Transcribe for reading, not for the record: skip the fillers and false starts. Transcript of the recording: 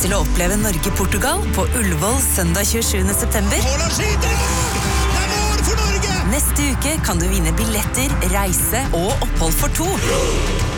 til å oppleve Norge-Portugal på Ullevål søndag 27. september. Haaland skyter i mål! Det er mål for Norge! Neste uke kan du vinne billetter, reise og opphold for 2.